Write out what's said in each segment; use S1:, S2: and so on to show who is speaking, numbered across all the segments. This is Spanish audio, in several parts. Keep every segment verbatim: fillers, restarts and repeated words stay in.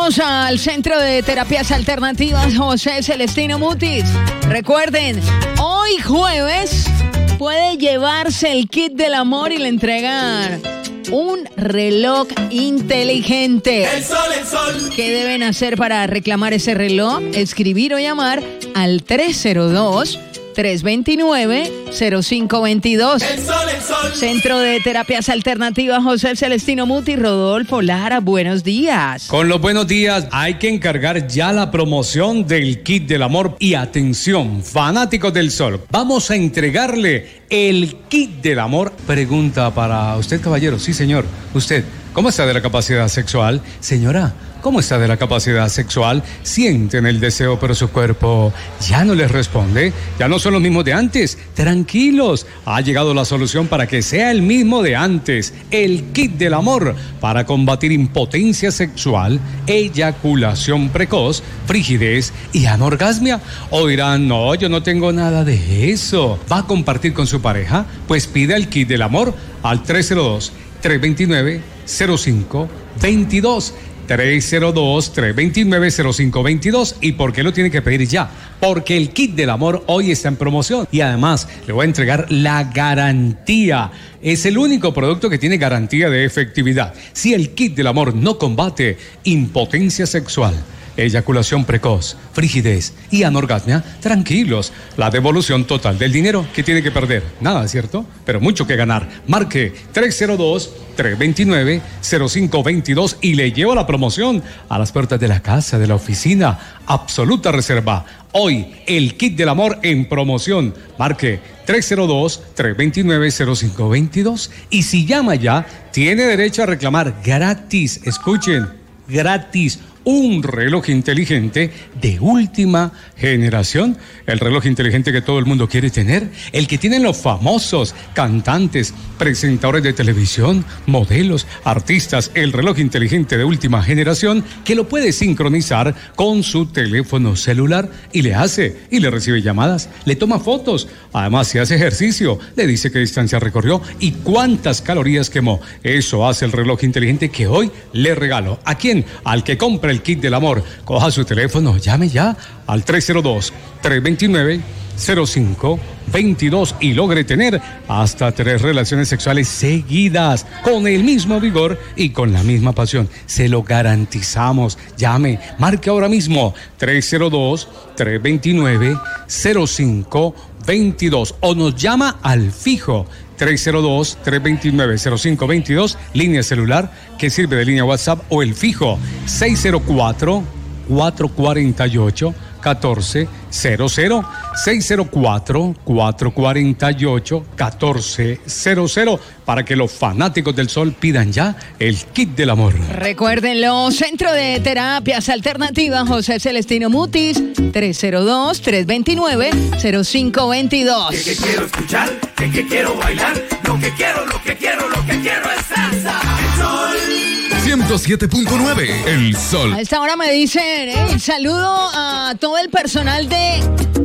S1: Vamos al Centro de Terapias Alternativas José Celestino Mutis. Recuerden, hoy jueves puede llevarse el kit del amor y le entregan un reloj inteligente.
S2: El sol, el sol.
S1: ¿Qué deben hacer para reclamar ese reloj? Escribir o llamar al tres cero dos, tres dos nueve, cero cinco dos dos.
S2: El sol, el sol.
S1: Centro de Terapias Alternativas José Celestino Mutis. Rodolfo Lara, buenos días.
S3: Con los buenos días hay que encargar ya la promoción del kit del amor. Y atención, fanáticos del sol, vamos a entregarle el kit del amor. Pregunta para usted, caballero. Sí, señor. Usted, ¿cómo está de la capacidad sexual? Señora, ¿cómo está de la capacidad sexual? Sienten el deseo, pero su cuerpo ya no les responde. Ya no son los mismos de antes. Tranquilos, ha llegado la solución para que sea el mismo de antes. El kit del amor para combatir impotencia sexual, eyaculación precoz, frigidez y anorgasmia. O dirán, no, yo no tengo nada de eso. ¿Va a compartir con su pareja? Pues pida el kit del amor al tres cero dos, tres dos nueve, cero cinco dos dos. tres cero dos, tres dos nueve, cero cinco dos dos. ¿Y por qué lo tiene que pedir ya? Porque el kit del amor hoy está en promoción y además le voy a entregar la garantía. Es el único producto que tiene garantía de efectividad. Si el kit del amor no combate impotencia sexual, eyaculación precoz, frigidez y anorgasmia, tranquilos, la devolución total del dinero. ¿Qué tiene que perder? Nada, ¿cierto? Pero mucho que ganar. Marque tres cero dos, tres dos nueve, cero cinco dos dos y le llevo la promoción a las puertas de la casa, de la oficina. Absoluta reserva. Hoy, el kit del amor en promoción. Marque tres cero dos, tres dos nueve, cero cinco dos dos y si llama ya, tiene derecho a reclamar gratis. Escuchen, gratis. Un reloj inteligente de última generación, el reloj inteligente que todo el mundo quiere tener, el que tienen los famosos cantantes, presentadores de televisión, modelos, artistas, el reloj inteligente de última generación que lo puede sincronizar con su teléfono celular y le hace y le recibe llamadas, le toma fotos, además si hace ejercicio, le dice qué distancia recorrió y cuántas calorías quemó. Eso hace el reloj inteligente que hoy le regalo. ¿A quién? Al que compre el kit del amor. Coja su teléfono, llame ya al tres cero dos, tres dos nueve, cero cinco dos dos y logre tener hasta tres relaciones sexuales seguidas con el mismo vigor y con la misma pasión. Se lo garantizamos. Llame, marque ahora mismo tres cero dos, tres dos nueve, cero cinco dos dos o nos llama al fijo tres cero dos, tres dos nueve, cero cinco dos dos, línea celular que sirve de línea WhatsApp o el fijo seis cero cuatro, cuatro cuatro ocho, uno cuatro cero cero, seis cero cuatro, cuatro cuatro ocho, uno cuatro cero cero para que los fanáticos del sol pidan ya el kit del amor.
S1: Recuérdenlo, Centro de Terapias Alternativas José Celestino Mutis, tres cero dos, tres dos nueve, cero cinco dos dos.
S2: Que, que quiero escuchar, que, que quiero bailar, lo que quiero, lo que quiero, lo que quiero es salsa. El sol.
S4: ciento siete punto nueve, El Sol.
S1: A esta hora me dicen, eh, saludo a todo el personal de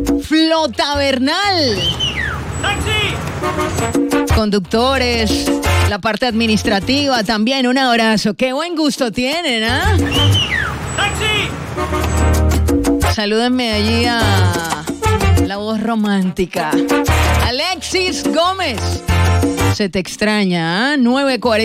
S1: Flotabernal.
S2: ¡Taxi!
S1: Conductores, la parte administrativa también, un abrazo. Qué buen gusto tienen, ¿ah?
S2: ¡Taxi!
S1: Salúdenme allí a la voz romántica. Alexis Gómez. Se te extraña, ¿ah? nueve cuarenta.